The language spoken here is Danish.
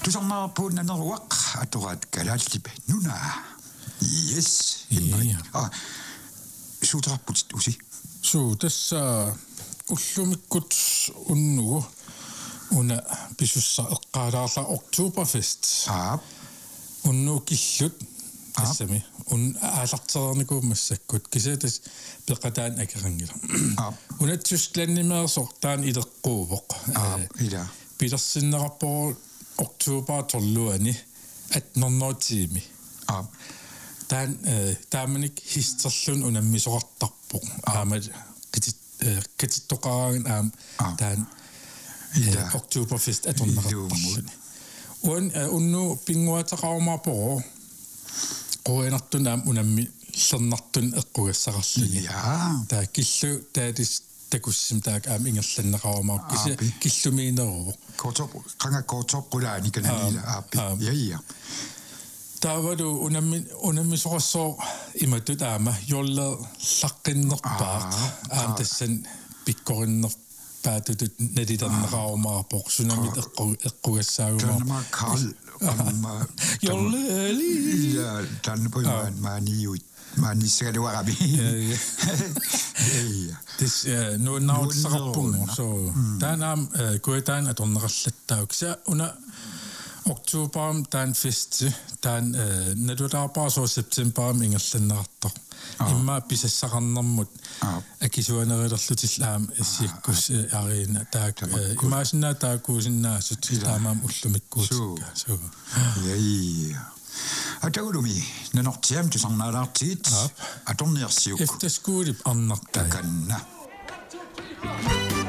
Du sommer på den anden ord, at du ret galaltib nuna. Yes. Og sutra usi. Så tässä ullumikut unnu una bisussa eqqaalaarla Oktoberfest. Unnu killut тассами ун аалартерникуумассаккут кисатас пеқатаан акерангила унатсустланнимеерсор таан илеққуувоқ ила пилерсиннеқарпоо октубер торлуани атнернуутиими таан тааманик хистерлун унаммисоқартарпоқ аама катиттоқараагин аам таан Oktoberfest аторнеқартарлуни унну пингуатеқарумаапоо qoinartunaam unammi lernartun eqqugassaqarluni taa killu taadis takussim taak aam ingerlanneqarumaaq killumiineruvo qanga qulaani kananiila aappi ja taavalu unammi soqassoo imatut aama jolle laqqinnerpaaq aam tassan pikkorinnerpaatutut nalitarneqarumaarpoq sunamit eqqugassaagumaaq jolle ja dan på mani skal det være abi this no nautsaqarpungu so taanam kuitaan atornerallatauxa una oktoberam taan fest taan nadulaarpaa so septemberam ingerlannerartor imma pisassaqarnermut akisuanerillerlutillaam assiakkus ariina taak imaasinna taakuusinnaasut taamaam ullumikkuutikka so atagulumi nanortiam tusarnaalaartiit atorniarsiuk eftaskuulip arnartaa takanna